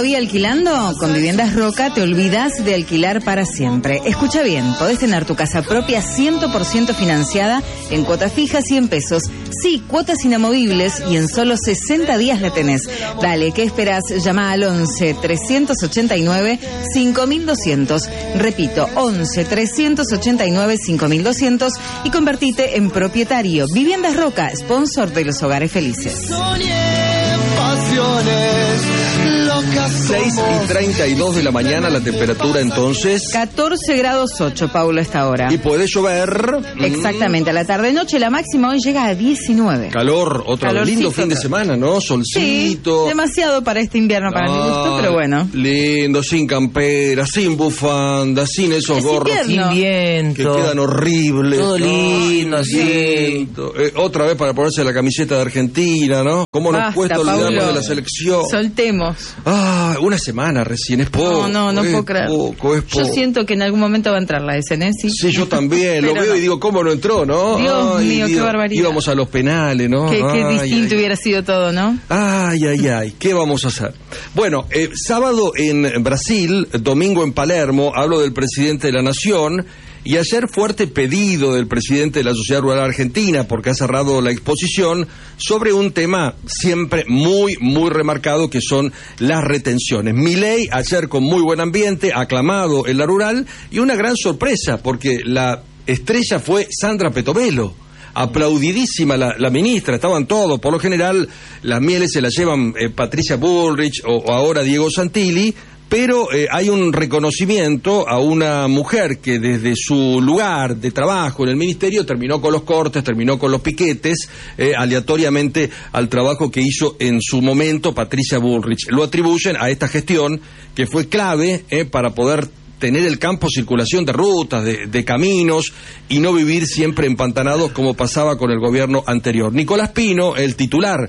todavía alquilando? Con Viviendas Roca te olvidas de alquilar para siempre. Escucha bien, podés tener tu casa propia 100% financiada en cuotas fijas 100 pesos. Sí, cuotas inamovibles y en solo 60 días la tenés. Dale, ¿qué esperás? Llama al 11 389 5200. Repito, 11 389 5200 y convertite en propietario. Viviendas Roca, sponsor de los hogares felices. 6:32 de la mañana, la temperatura entonces 14 grados 8, Paulo, a esta hora. y puede llover. Exactamente, a la tarde-noche la máxima hoy llega a 19. Calor, otro Calorcito, lindo fin de semana, ¿no? Sí, Solcito. demasiado para este invierno, para mi gusto, pero bueno. Lindo, sin campera, sin bufanda, sin esos Es gorros invierno. Sin viento. que quedan horribles. Todo lindo, Ay, sí. viento. Otra vez para ponerse la camiseta de Argentina, ¿no? ¿Cómo nos Basta, cuesta olvidarnos Paulo. de la selección? Soltemos. Una semana recién, es poco. No es puedo creer. Poco, es poco. Yo siento que en algún momento va a entrar la SNESI. Sí, yo también, lo Pero veo no. y digo, ¿cómo no entró, no? Dios mío, qué barbaridad. Íbamos a los penales, ¿no? Qué Ay, distinto ay. hubiera sido todo, ¿no? Ay, ¿qué vamos a hacer? Bueno, sábado en Brasil, domingo en Palermo, hablo del presidente de la Nación, y ayer fuerte pedido del presidente de la Sociedad Rural Argentina, porque ha cerrado la exposición, sobre un tema siempre muy, muy remarcado, que son las retenciones. Milei ayer con muy buen ambiente, aclamado en la rural, y una gran sorpresa, porque la estrella fue Sandra Petovelo. Aplaudidísima la ministra, estaban todos, por lo general las mieles se las llevan Patricia Bullrich o ahora Diego Santilli, pero hay un reconocimiento a una mujer que desde su lugar de trabajo en el ministerio terminó con los cortes, terminó con los piquetes, aleatoriamente al trabajo que hizo en su momento Patricia Bullrich. Lo atribuyen a esta gestión que fue clave para poder tener el campo circulación de rutas, de caminos, y no vivir siempre empantanados como pasaba con el gobierno anterior. Nicolás Pino, el titular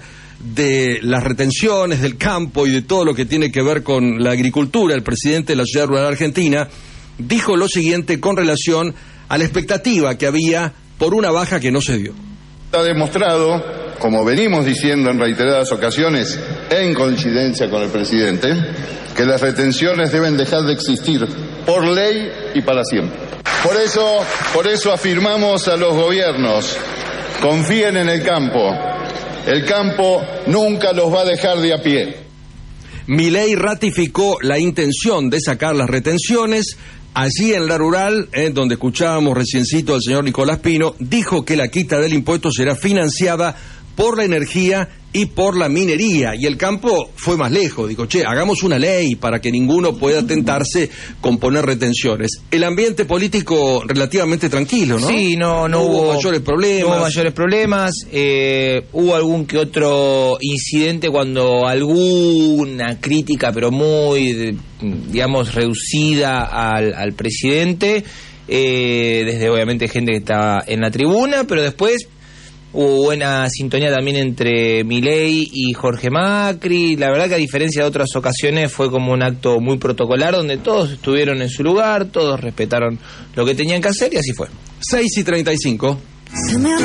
de las retenciones del campo y de todo lo que tiene que ver con la agricultura, el presidente de la Sociedad Rural Argentina, dijo lo siguiente con relación a la expectativa que había por una baja que no se dio. Está demostrado, como venimos diciendo en reiteradas ocasiones, en coincidencia con el presidente, que las retenciones deben dejar de existir por ley y para siempre. Por eso afirmamos a los gobiernos, confíen en el campo. El campo nunca los va a dejar de a pie. Milei ratificó la intención de sacar las retenciones. Allí en la rural, donde escuchábamos reciencito al señor Nicolás Pino, dijo que la quita del impuesto será financiada por la energía y por la minería. Y el campo fue más lejos, dijo, hagamos una ley para que ninguno pueda tentarse con poner retenciones. El ambiente político relativamente tranquilo, ¿no? Sí, no hubo mayores problemas. No hubo mayores problemas. Hubo algún que otro incidente cuando alguna crítica, pero muy, digamos, reducida al presidente, desde obviamente gente que está en la tribuna, pero después hubo buena sintonía también entre Milei y Jorge Macri. La verdad que a diferencia de otras ocasiones fue como un acto muy protocolar, donde todos estuvieron en su lugar, todos respetaron lo que tenían que hacer y así fue. 6:35.